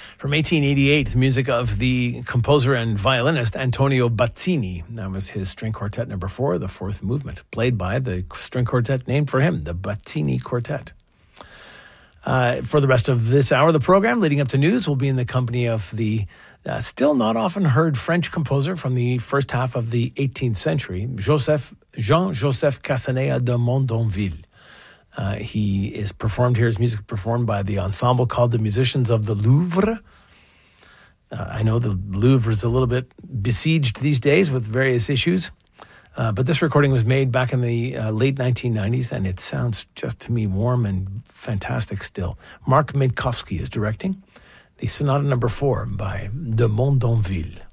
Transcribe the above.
From 1888, the music of the composer and violinist Antonio Bazzini. That was his string quartet number 4, the fourth movement, played by the string quartet named for him, the Bazzini Quartet. For the rest of this hour of the program, leading up to news, we'll be in the company of the still not often heard French composer from the first half of the 18th century, Jean-Joseph Castaneda de Mondonville. He is performed here, his music performed by the ensemble called the Musicians of the Louvre. I know the Louvre is a little bit besieged these days with various issues, but this recording was made back in the late 1990s, and it sounds just to me warm and fantastic still. Mark Minkowski is directing the Sonata number 4 by de Mondonville.